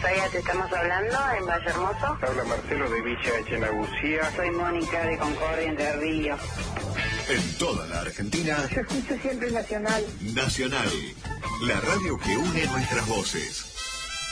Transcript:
Ushuaia te estamos hablando, en Valle Hermoso. Habla Marcelo de Villa Echenagucía. Soy Mónica de Concordia, Entre Ríos. En toda la Argentina. Yo escucho siempre Nacional. Nacional, la radio que une nuestras voces.